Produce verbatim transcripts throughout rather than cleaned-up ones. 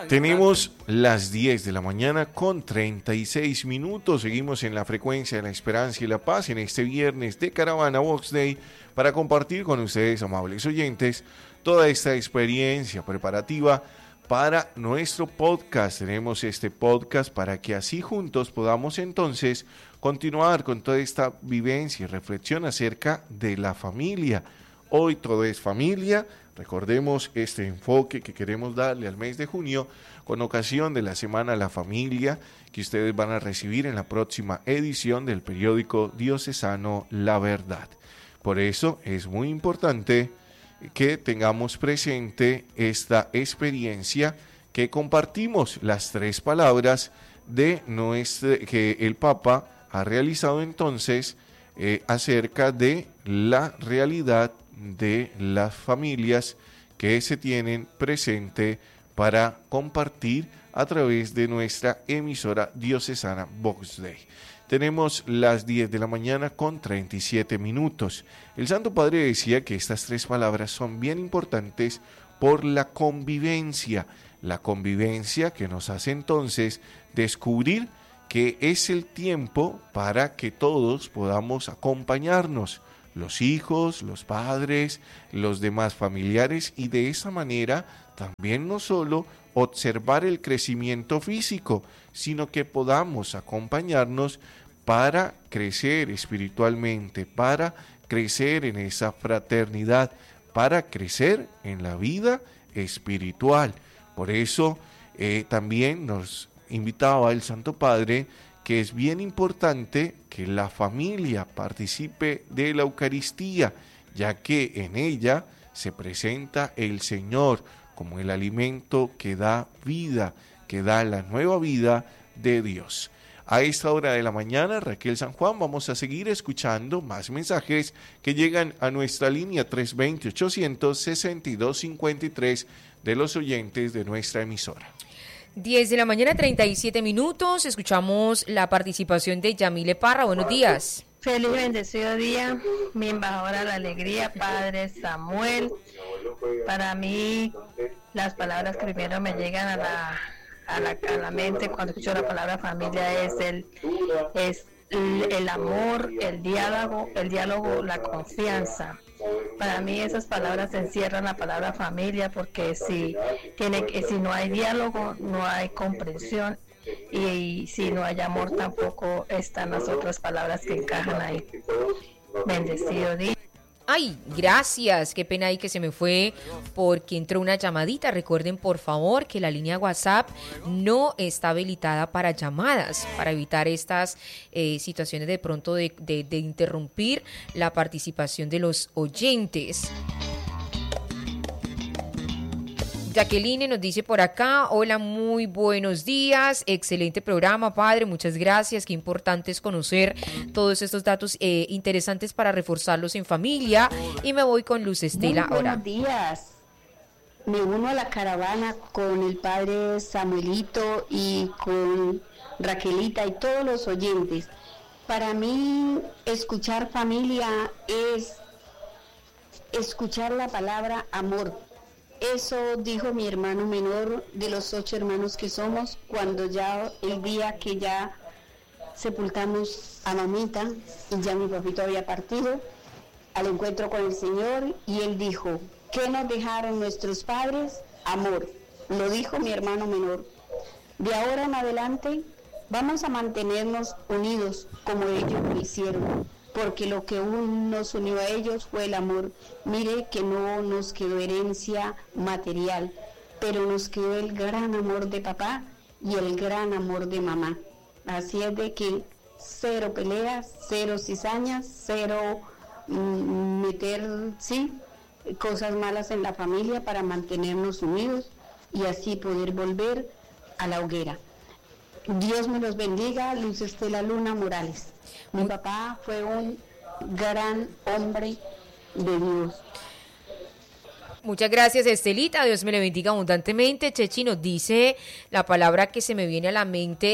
Tenemos las diez de la mañana con treinta y seis minutos. Seguimos en la frecuencia de la esperanza y la paz en este viernes de Caravana Box Day para compartir con ustedes, amables oyentes, toda esta experiencia preparativa para nuestro podcast. Tenemos este podcast para que así juntos podamos entonces continuar con toda esta vivencia y reflexión acerca de la familia. Hoy todo es familia. Recordemos este enfoque que queremos darle al mes de junio con ocasión de la Semana de la Familia que ustedes van a recibir en la próxima edición del periódico diocesano La Verdad. Por eso es muy importante que tengamos presente esta experiencia que compartimos, las tres palabras de nuestro, que el Papa ha realizado entonces eh, acerca de la realidad de las familias que se tienen presente para compartir a través de nuestra emisora diocesana Box Day. Tenemos las diez de la mañana con treinta y siete minutos. El Santo Padre decía que estas tres palabras son bien importantes por la convivencia, la convivencia que nos hace entonces descubrir que es el tiempo para que todos podamos acompañarnos, los hijos, los padres, los demás familiares, y de esa manera también no solo observar el crecimiento físico, sino que podamos acompañarnos para crecer espiritualmente, para crecer en esa fraternidad, para crecer en la vida espiritual. Por eso eh, también nos invitaba el Santo Padre que es bien importante que la familia participe de la Eucaristía, ya que en ella se presenta el Señor como el alimento que da vida, que da la nueva vida de Dios. A esta hora de la mañana, Raquel San Juan, vamos a seguir escuchando más mensajes que llegan a nuestra línea tres dos cero, ochocientos sesenta y dos cincuenta y tres de los oyentes de nuestra emisora. diez de la mañana, treinta y siete minutos. Escuchamos la participación de Yamile Parra. Buenos días. Feliz y bendecido día, mi embajadora de la alegría, Padre Samuel. Para mí, las palabras que primero me llegan a la, a la, a la mente cuando escucho la palabra familia es el, es el, el amor, el diálogo, el diálogo, la confianza. Para mí esas palabras encierran la palabra familia, porque si tiene que, si no hay diálogo, no hay comprensión, y, y si no hay amor tampoco están las otras palabras que encajan ahí. Bendecido día. Ay, gracias, qué pena ahí que se me fue porque entró una llamadita. Recuerden por favor que la línea WhatsApp no está habilitada para llamadas, para evitar estas eh, situaciones de pronto de, de, de interrumpir la participación de los oyentes. Jacqueline nos dice por acá: hola, muy buenos días, excelente programa, padre, muchas gracias, qué importante es conocer todos estos datos eh, interesantes para reforzarlos en familia. Y me voy con Luz Estela muy ahora. Buenos días, me uno a la caravana con el padre Samuelito y con Raquelita y todos los oyentes. Para mí, escuchar familia es escuchar la palabra amor. Eso dijo mi hermano menor, de los ocho hermanos que somos, cuando ya el día que ya sepultamos a mamita y ya mi papito había partido al encuentro con el Señor, y él dijo: ¿qué nos dejaron nuestros padres? Amor. Lo dijo mi hermano menor. De ahora en adelante vamos a mantenernos unidos como ellos lo hicieron, porque lo que nos unió a ellos fue el amor. Mire que no nos quedó herencia material, pero nos quedó el gran amor de papá y el gran amor de mamá. Así es de que cero peleas, cero cizañas, cero mm, meter, sí, cosas malas en la familia, para mantenernos unidos y así poder volver a la hoguera. Dios me los bendiga. Luz Estela Luna Morales. Mi papá fue un gran hombre de Dios. Muchas gracias, Estelita, Dios me le bendiga abundantemente. Chechi nos dice: la palabra que se me viene a la mente es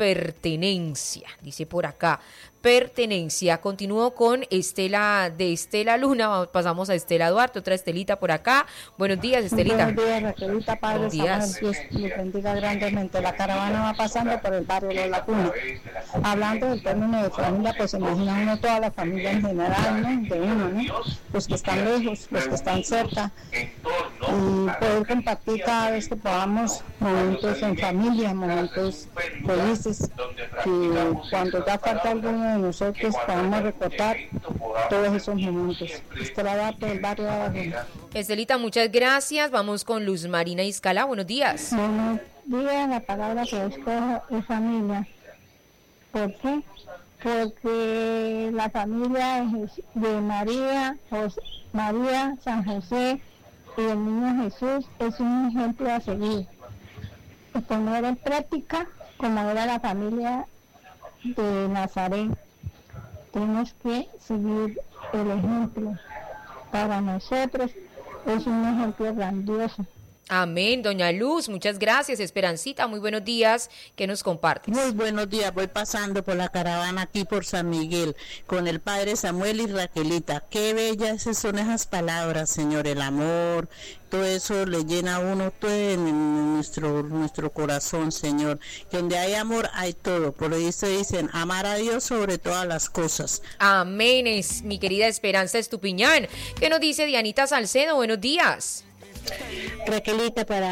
pertenencia, dice por acá. Pertenencia. Continúo con Estela de Estela Luna. Pasamos a Estela Duarte, otra Estelita por acá. Buenos días, Estelita. Buenos días, Raquelita, Padre Buenos días. Samuel, Dios les bendiga grandemente. La caravana va pasando por el barrio de La Cuna. Hablando del término de familia, pues imagina uno toda la familia en general, ¿no? De uno, ¿no? Los que están lejos, los que están cerca. Y poder compartir cada vez que podamos momentos en familia, momentos felices. Y cuando ya falta alguno de nosotros podamos recordar todos esos momentos. Estela Duarte del barrio de abajo. Estelita, muchas gracias. Vamos con Luz Marina Iscala. Buenos días. Buenos días, la palabra que escojo es familia. ¿Por qué? Porque la familia de María, José, María, San José y el niño Jesús es un ejemplo a seguir. Y poner en práctica como era la familia de Nazaret. Tenemos que seguir el ejemplo. Para nosotros es un ejemplo grandioso. Amén, doña Luz, muchas gracias. Esperancita, muy buenos días. ¿Qué nos compartes? Muy buenos días, voy pasando por la caravana aquí por San Miguel con el padre Samuel y Raquelita. Qué bellas son esas palabras, Señor, el amor, todo eso le llena a uno todo en nuestro, nuestro corazón, Señor. Que donde hay amor hay todo, por eso dicen amar a Dios sobre todas las cosas. Amén, es mi querida Esperanza Estupiñán. ¿Qué nos dice Dianita Salcedo? Buenos días. Raquelita, para